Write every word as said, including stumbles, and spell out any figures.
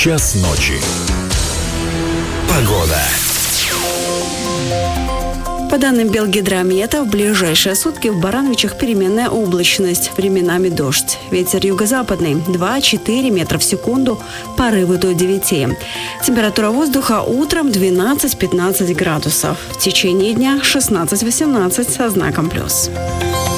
Час ночи. Погода. По данным Белгидромета, в ближайшие сутки в Барановичах переменная облачность, временами дождь. Ветер юго-западный два-четыре метра в секунду, порывы до девяти. Температура воздуха утром двенадцать-пятнадцать градусов. В течение дня шестнадцать-восемнадцать со знаком плюс.